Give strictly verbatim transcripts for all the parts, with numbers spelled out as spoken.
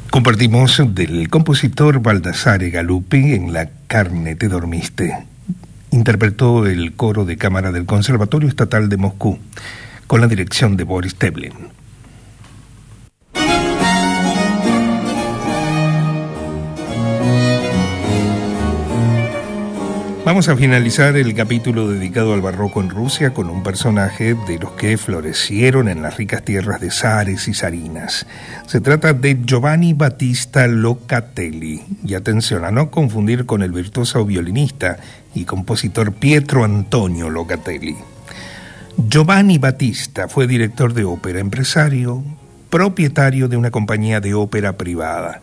Compartimos del compositor Baldassare Galuppi en La carne te dormiste. Interpretó el coro de cámara del Conservatorio Estatal de Moscú, con la dirección de Boris Teblin. Vamos a finalizar el capítulo dedicado al barroco en Rusia con un personaje de los que florecieron en las ricas tierras de zares y zarinas. Se trata de Giovanni Battista Locatelli. Y atención a no confundir con el virtuoso violinista y compositor Pietro Antonio Locatelli. Giovanni Battista fue director de ópera, empresario, propietario de una compañía de ópera privada.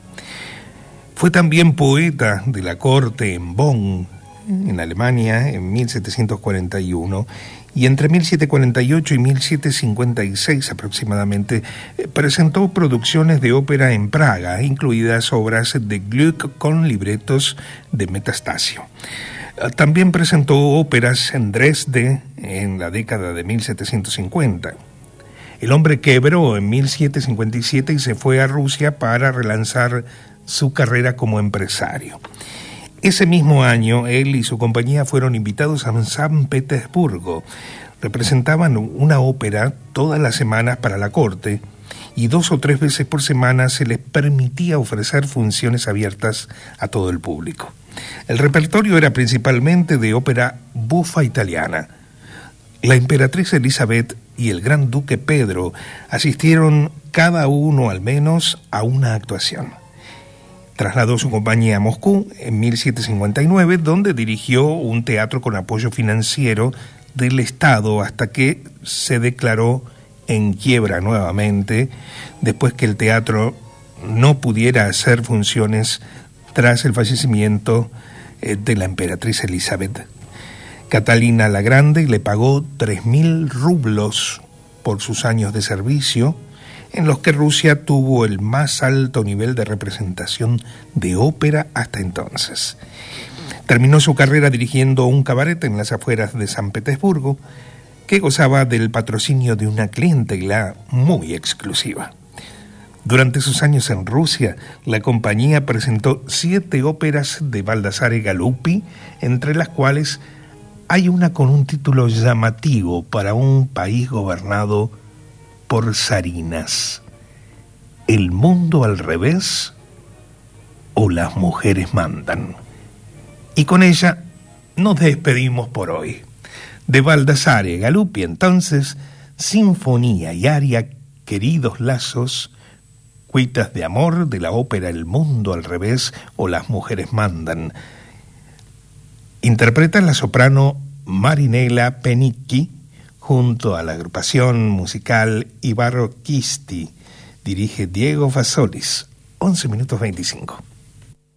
Fue también poeta de la corte en Bonn, en Alemania, en mil setecientos cuarenta y uno, y entre mil setecientos cuarenta y ocho y mil setecientos cincuenta y seis aproximadamente presentó producciones de ópera en Praga, incluidas obras de Gluck con libretos de Metastasio. También presentó óperas en Dresde en la década de mil setecientos cincuenta. El hombre quebró en mil setecientos cincuenta y siete y se fue a Rusia para relanzar su carrera como empresario. Ese mismo año, él y su compañía fueron invitados a San Petersburgo. Representaban una ópera todas las semanas para la corte y dos o tres veces por semana se les permitía ofrecer funciones abiertas a todo el público. El repertorio era principalmente de ópera bufa italiana. La emperatriz Elizabeth y el gran duque Pedro asistieron cada uno al menos a una actuación. Trasladó su compañía a Moscú en mil setecientos cincuenta y nueve, donde dirigió un teatro con apoyo financiero del Estado hasta que se declaró en quiebra nuevamente, después que el teatro no pudiera hacer funciones tras el fallecimiento de la emperatriz Elizabeth. Catalina la Grande le pagó tres mil rublos por sus años de servicio, en los que Rusia tuvo el más alto nivel de representación de ópera hasta entonces. Terminó su carrera dirigiendo un cabaret en las afueras de San Petersburgo, que gozaba del patrocinio de una clientela muy exclusiva. Durante sus años en Rusia, la compañía presentó siete óperas de Baldassare Galuppi, entre las cuales hay una con un título llamativo para un país gobernado por zarinas: ¿El mundo al revés o las mujeres mandan? Y con ella nos despedimos por hoy. De Baldassare Galuppi, entonces, sinfonía y aria Queridos lazos, cuitas de amor de la ópera El mundo al revés o las mujeres mandan. Interpreta la soprano Marinella Penicchi junto a la agrupación musical I Barocchisti. Dirige Diego Fasolis. once minutos veinticinco.